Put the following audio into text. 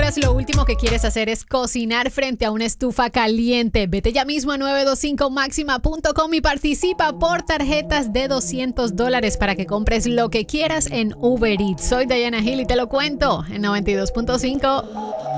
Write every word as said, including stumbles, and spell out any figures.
horas lo último que quieres hacer es cocinar frente a una estufa caliente. Vete ya mismo a nueve dos cinco máxima punto com y participa por tarjetas de doscientos dólares para que compres lo que quieras en Uber Eats. Soy Diana Hill y te lo cuento en noventa y dos punto cinco.